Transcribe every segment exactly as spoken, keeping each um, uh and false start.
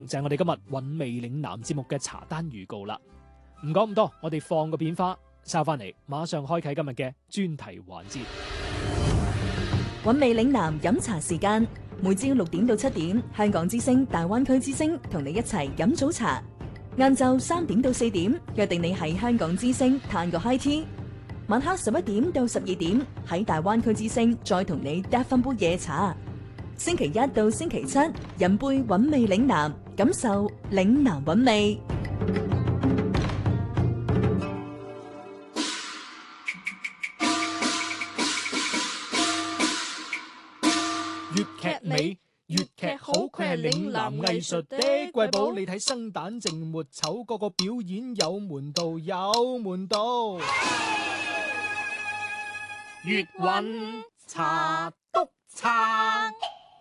就係我哋今日韻味嶺南節目嘅茶單預告啦。唔講咁多，我哋放個片花，收翻嚟，馬上開啟今日嘅專題環節。 韻味嶺南飲茶時間，每朝六點到七點，香港之聲、大灣區之聲同你一齊飲早茶。晏晝三點到四點，約定你喺香港之聲嘆個 high tea。晚黑十一點到十二點，喺大灣區之聲再同你嗒翻杯夜茶。星期一到星期七，飲杯韻味嶺南，感受嶺南韻味。 粵劇美，粵劇好，佢係嶺南藝術的瑰寶。你睇生旦淨末丑，個個表演有門道，有門道。粵韻茶督撐。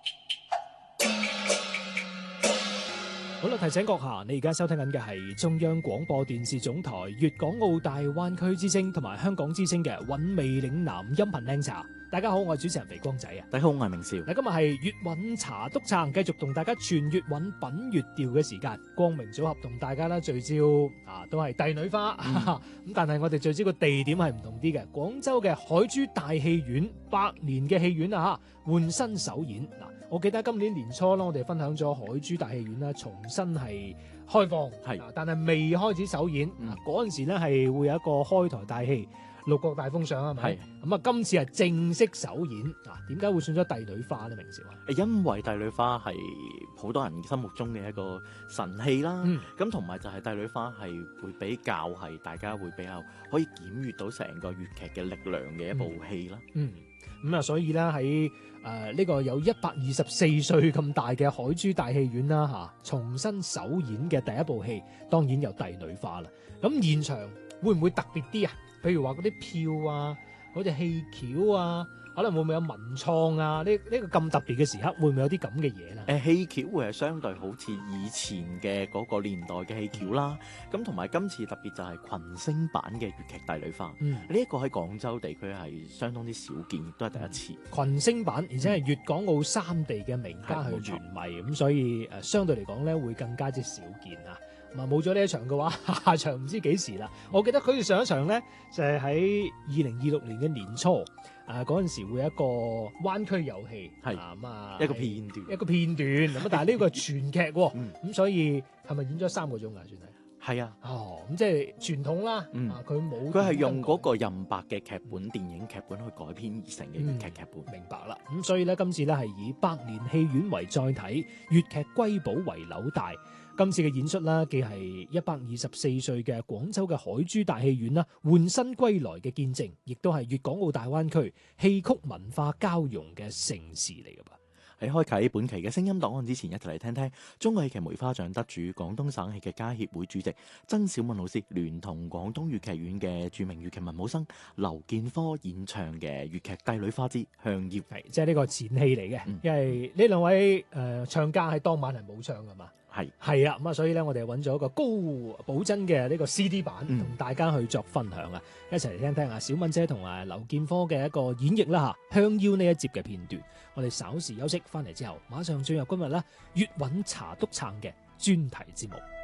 好啦，提醒閣下，你而家收聽緊嘅係中央廣播電視總台粵港澳大灣區之聲同埋香港之聲嘅韻味嶺南音頻靚茶。大家好，我係主持人肥光仔啊！ 大家好，我係明少。 嗱，今日係粵韻茶督撐，繼續同大家傳粵韻品粵調嘅時間。光明組合同大家啦聚焦啊，都係帝女花咁，嗯、但係我哋聚焦個地點係唔同啲嘅。廣州嘅海珠大戲院百年嘅戲院啊，嚇換新首演嗱。我記得今年年初啦，我哋分享咗海珠大戲院啦，重新係開放，係，但係未開始首演。嗰陣、嗯、時咧係會有一個開台大戲。六國大封相係咪？咁啊，今次係正式首演嗱，點解會選咗帝女花咧？明少啊， 因為帝女花係好多人心目中嘅一個神戲啦。咁同埋就係帝女花係會比較係大家會比較可以檢閱到成個粵劇嘅力量嘅一部戲啦。嗯， 咁啊、嗯，所以咧喺誒呢個有一百二十四歲咁大嘅海珠大戲院啦吓，重新首演嘅第一部戲，當然有帝女花啦。咁現場會唔會特別啲啊？譬如話嗰啲票啊，嗰隻戲橋啊，可能會唔會有文創啊？呢、呢、呢個咁特別嘅時刻，會唔會有啲咁嘅嘢咧？ 誒，戲橋會係相對好似以前嘅嗰個年代嘅戲橋啦。咁同埋今次特別就係群星版嘅粵劇帝女花。呢一、嗯、個喺廣州地區係相當之少見，亦都係第一次。 群星版，而且係粵港澳三地嘅名家去聯袂，咁所以誒相對嚟講咧會更加之少見啊。咁啊冇咗呢一場嘅話，下場唔知幾時啦。我記得佢哋上一場咧就係喺二零二六年嘅年初，誒嗰陣時會有一個灣區遊戲，係咁啊一個片段，一個片段咁啊。但係呢個係全劇喎，咁、嗯、所以係咪演咗三個鐘啊？算係。係啊，哦，咁即係傳統啦，嗯，佢冇， 佢係用嗰個任白嘅劇本、電影劇本去改編而成嘅粵劇劇本。 嗯、明白啦，咁所以咧，今次咧係以百年戲院為載體，粵劇瑰寶為紐帶。今次嘅演出啦，既係一百二十四歲嘅廣州嘅海珠大戲院啦，換新歸來嘅見證，亦都係粵港澳大灣區戲曲文化交融嘅盛事嚟噶噃。 喺開啟本期嘅聲音檔案之前，一齊嚟聽聽中國戲劇梅花獎得主、廣東省戲劇家協會主席曾小敏老師聯同廣東粵劇院嘅著名粵劇文武生劉建科演唱嘅粵劇《帝女花之向葉》， 係即係呢個前戲嚟嘅，嗯、因為呢兩位誒、呃、唱家喺當晚係冇唱噶嘛。係係啊，咁啊，所以咧，我哋揾咗一個高保真嘅呢個 C D 版，同、嗯、大家去作分享啊！一齊嚟聽聽啊，小敏姐同埋劉建科嘅一個演繹啦吓，香腰呢一節嘅片段。我哋稍時休息翻嚟之後，馬上進入今日啦粵韻茶督撐嘅專題節目。